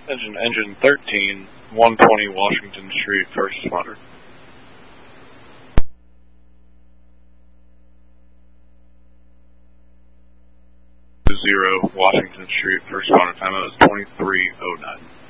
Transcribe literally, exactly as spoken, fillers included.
Engine, engine thirteen, one twenty Washington Street, first responder. Zero Washington Street, first responder. Time out is twenty-three oh nine.